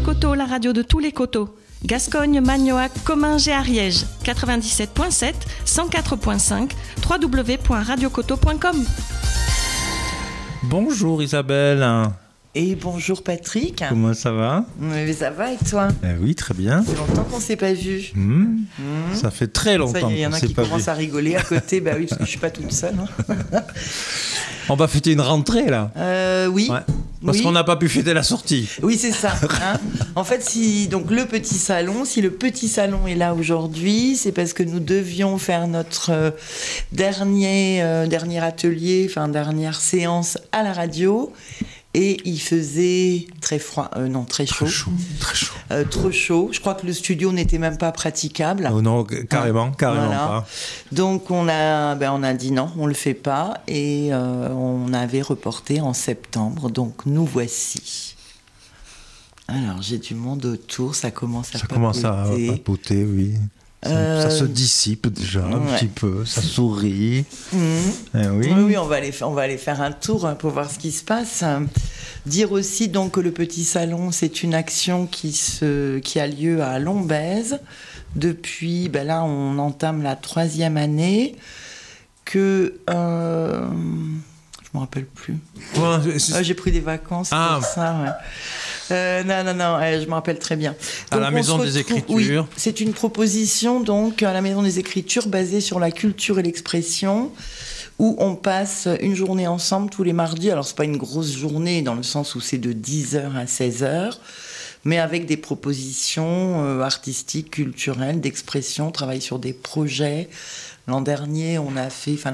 Coteau, la radio de tous les coteaux. Gascogne, Magnoac, Comminges et Ariège. 97.7, 104.5, www.radiocoteau.com. Bonjour Isabelle. Et bonjour Patrick. Comment ça va ? Mais ça va et toi ? Oui, très bien. Ça fait longtemps qu'on ne s'est pas vu. Ça fait très longtemps qu'on ne s'est pas vu. Il y en a qui commencent à rigoler à côté, bah oui, parce que je ne suis pas toute seule. Hein. On va fêter une rentrée là. Oui. Ouais. Parce qu'on n'a pas pu fêter la sortie. Oui, c'est ça. Hein. En fait, si le petit salon est là aujourd'hui, c'est parce que nous devions faire notre dernier atelier, dernière séance à la radio. Et il faisait très froid, très chaud. Très chaud. Trop chaud. Je crois que le studio n'était même pas praticable. Oh non, carrément voilà. Pas. Donc on a dit non, on le fait pas, et on avait reporté en septembre. Donc nous voici. Alors j'ai du monde autour, ça commence à papoter, oui. Ça se dissipe déjà un petit peu, ça sourit. Oui, on va aller faire un tour pour voir ce qui se passe. Dire aussi donc que le petit salon, c'est une action qui a lieu à Lombèze depuis. Là, on entame la 3e année. Je me rappelle plus. J'ai pris des vacances pour ça. Ouais. Non, je me rappelle très bien. Donc, à la Maison des Écritures. Oui, c'est une proposition donc à la Maison des Écritures basée sur la culture et l'expression, où on passe une journée ensemble tous les mardis. Alors c'est pas une grosse journée dans le sens où c'est de 10h à 16h, mais avec des propositions artistiques, culturelles, d'expression, on travaille sur des projets. L'an dernier, on a fait,